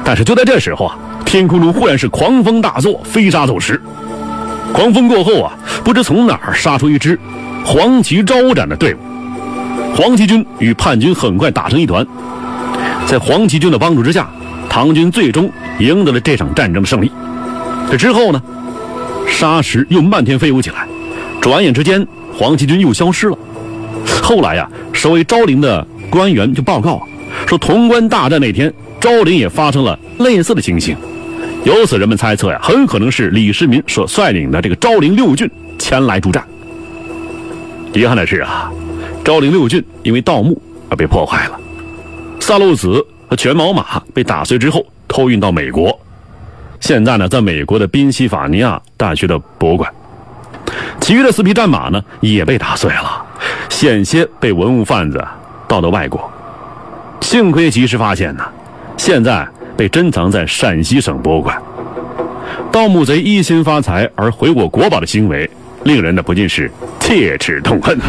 但是就在这时候啊，天空中忽然是狂风大作，飞沙走石。狂风过后啊，不知从哪儿杀出一支黄旗招展的队伍。黄旗军与叛军很快打成一团，在黄旗军的帮助之下，唐军最终赢得了这场战争的胜利。这之后呢，沙石又漫天飞舞起来，转眼之间黄旗军又消失了。后来呀，守卫昭陵的官员就报告说，潼关大战那天，昭陵也发生了类似的情形。由此人们猜测呀，很可能是李世民所率领的这个昭陵六郡前来助战。遗憾的是啊，昭陵六郡因为盗墓而被破坏了，萨路子和全毛马被打碎之后偷运到美国，现在呢，在美国的宾夕法尼亚大学的博物馆。其余的4匹战马呢，也被打碎了，险些被文物贩子盗到外国。幸亏及时发现呢，现在被珍藏在陕西省博物馆。盗墓贼一心发财而毁我国宝的行为，令人呢不禁是切齿痛恨。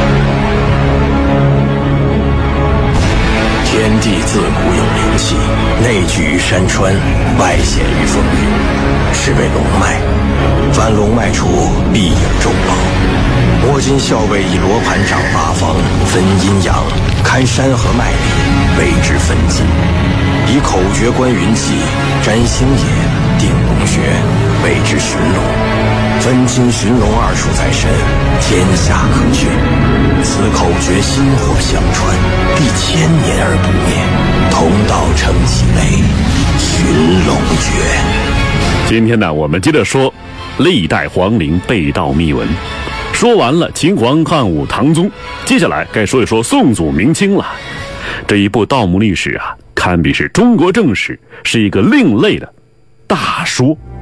天地自古有灵气，内聚于山川，外显于风云，是为龙脉。凡龙脉处，必有重宝。摸金校尉以罗盘掌八方，分阴阳，看山河脉理，谓之分金。以口诀观云气，占星野，定龙穴，谓之寻龙。分金寻龙2术在身，天下可却。此口诀薪火相传，必1000年而不灭。同道成其类，寻龙诀。 今天呢，我们接着说历代皇陵被盗秘闻。说完了秦皇汉武唐宗，接下来该说一说宋祖明清了。这一部盗墓历史啊，堪比是中国正史，是一个另类的大说。